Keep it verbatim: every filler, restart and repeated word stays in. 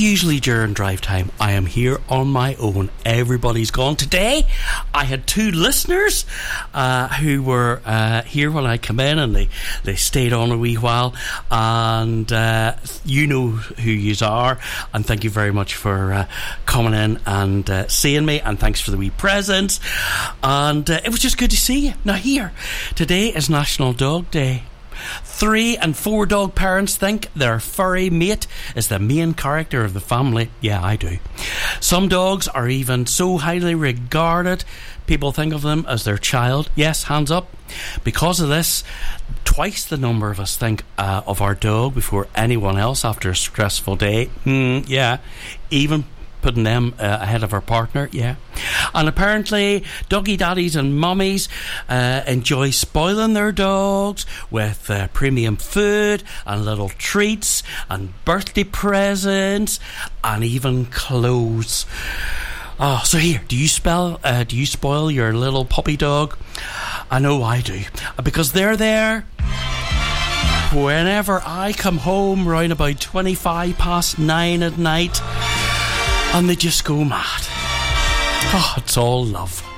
Usually during drive time, I am here on my own. Everybody's gone. Today, I had two listeners uh, who were uh, here when I come in, and they, they stayed on a wee while. And uh, you know who you are, and thank you very much for uh, coming in and uh, seeing me, and thanks for the wee presents. And uh, it was just good to see you. Now here, today is National Dog Day. Three and four dog parents think their furry mate is the main character of the family. Yeah, I do. Some dogs are even so highly regarded, people think of them as their child. Yes, hands up. Because of this, twice the number of us think uh, of our dog before anyone else after a stressful day. Mm, yeah, even putting them uh, ahead of our partner. Yeah. And apparently doggy daddies and mummies uh, enjoy spoiling their dogs with uh, premium food and little treats and birthday presents and even clothes. Oh, so here, do you spell uh, do you spoil your little puppy dog? I know I do, because they're there whenever I come home round about twenty-five past nine at night, and they just go mad. Oh, it's all love.